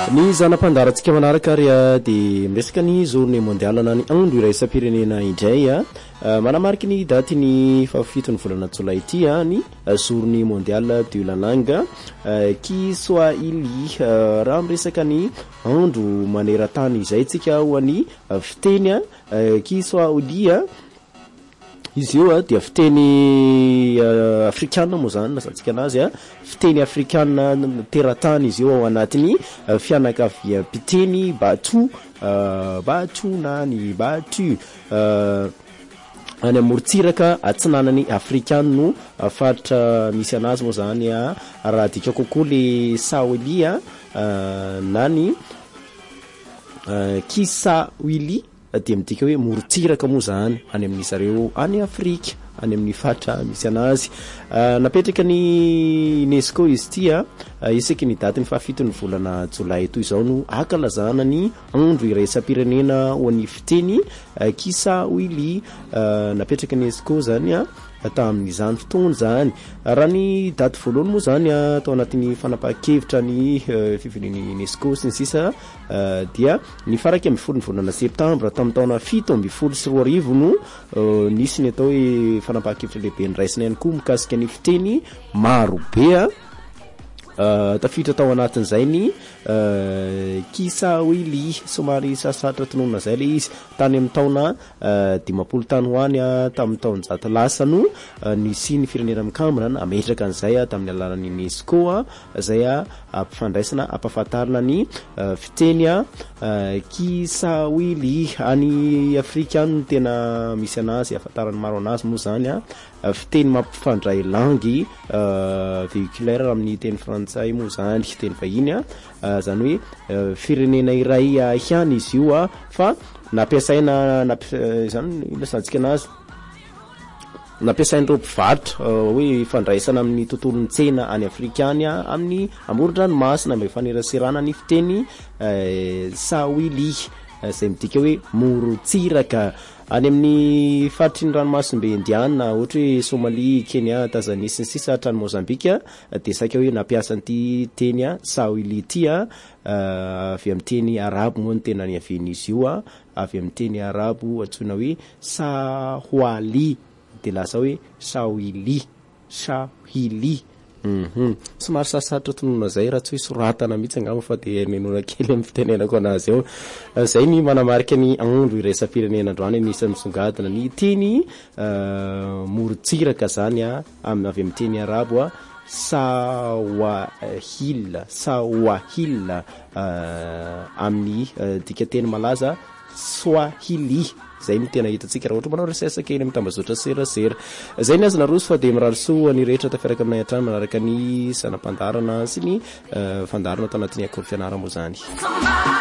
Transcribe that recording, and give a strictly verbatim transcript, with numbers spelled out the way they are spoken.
Ny zanam-pandarantsika manaraka ary dia miresaka ny journée mondiale na ny andro iray isam-pirenena indray a manamariky ny daty ny fahafito ny volana Jolay ity a ny journée mondiale de la langue Kiswahili raha miresaka ny andro maneran-tany izay tsika ho any fiteny Kiswahili a izy io dia fiteny uh, afrikanina moa zany nasantsika anazy a fiteny afrikanina teratany izy io ao anatiny uh, fianakaviam-piteny Batu uh, Batu na ny Batu uh, any amoritsiraka atsinanany afrikanina no afatra misy anazy moa zany a raha dika kokoa le Swahili a uh, na ny uh, Kiswahili dia midika hoe morotsiraka moa zany any amin'ny zareo any Afrika any amin'ny fatra misy anazy uh, napetraka ny UNESCO izy ity a uh, isaky ny daty ny fahafito ny volana Jolay toy izao no ankalazana ny andro iray isam-pirenena ho an'ny fiteny uh, Kiswahili uh, napetraka ny UNESCO zany a tamin'izany fotoana zany raha ny daty voalohany moa zany atao anatin'ny fanapahan-kevitra ny uh, fiveren'ny UNESCO sy ny sisa uh, dia ny faraky amby folo ny volana septambra tamin'ny taona fito amby folo sy roa arivo no uh, nisy ny atao hoe fanapahan-kevitra lehibe niraisina ihany koa mikasika ny fiteny maro be a Uh, tafitra tao anatin'izay ny uh, Kiswahili somary sasatra tonona zay le izy tany amin'ny taona uh, dimapolo tany hoany tamin'ny taonjato lasa no uh, nisy ny firenena mikambana ametraka an'izay tamin'ny alalan'ny UNESCO zay ampifandraisana ampahafantarana ny uh, fiteny uh, Kiswahili any Afrikana tena misy anazy afantarany maro anazy moa zany a Uh, fiteny mampifandray langy uh, véhiculaire amin'ny teny frantsay moa zany teny vahiny a uh, zany hoe uh, firenena iray uh, hiany izy io a fa nampiasaina uh, zany ilasantsika anazy nampiasain'ireo mpivarotra uh, hoe fandraisana amin'ny tontolon'ny tsena any Afrikany amin'ny amoron-dranomasina mba ifaneraserana ny fiteny uh, Swahili uh, zay midika hoe morotsiraka any amin'ny faritry ny ranomasimbe indiana ohatra hoe Somalia, Kenya, Tanzania sy ny sisa hatrany Mozambika dia saika hoe nampiasa an'ity teny Swahili ity a avy amin'ny teny arabo moa ny tena ny avian'izy io a avy amin'ny teny arabo antsoina hoe Swahili dia lasa hoe Swahili Swahili Mhm. Somary sasatra tonona zay raha tsy hoe soratana mihitsy angamba fa dia nenona kely amin'ny fitenenako anazy eo. Zay ny manamarika ny andro iray isam-pirenena androany nisy misongadina ny teny uh, morotsiraka zany a amin'ny avy amin'ny teny arabo a Swahili Swahili uh, amin'ny uh, dika teny malaza Swahili zay ny tena hitantsika raha ohatra manao resesa kely amin'ny tambazotra serasera zay ny azy naroso fa dia mirarisoa ny rehetra tafiaraka aminay hatrany manaraka ny sanam-pandarana sy ny uh, fandarana tao anatin'ny akoro fianarana moa zany